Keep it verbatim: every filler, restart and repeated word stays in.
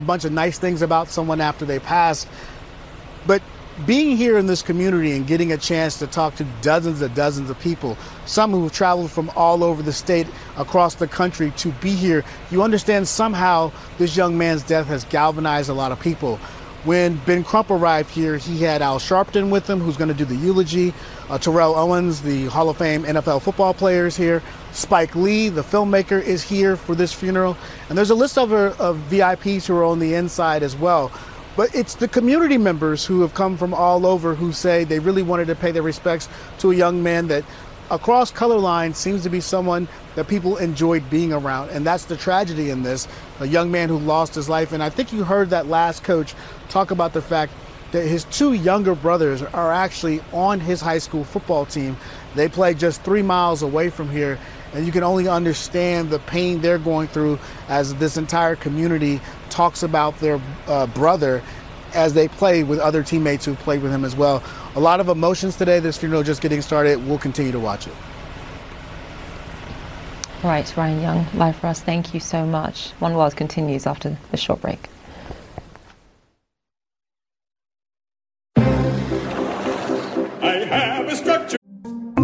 a bunch of nice things about someone after they pass. But being here in this community and getting a chance to talk to dozens and dozens of people, some who've traveled from all over the state, across the country to be here, you understand somehow this young man's death has galvanized a lot of people. When Ben Crump arrived here, he had Al Sharpton with him, who's going to do the eulogy. Uh, Terrell Owens, the Hall of Fame N F L football player, is here. Spike Lee, the filmmaker, is here for this funeral. And there's a list of, uh, of V I Ps who are on the inside as well. But it's the community members who have come from all over who say they really wanted to pay their respects to a young man that, across color lines, seems to be someone that people enjoyed being around. And that's the tragedy in this, a young man who lost his life. And I think you heard that last coach talk about the fact that his two younger brothers are actually on his high school football team. They play just three miles away from here. And you can only understand the pain they're going through as this entire community talks about their uh, brother as they play with other teammates who played with him as well. A lot of emotions today. This funeral just getting started. We'll continue to watch it. Right, Ryan Young, live for us. Thank you so much. One World continues after the short break.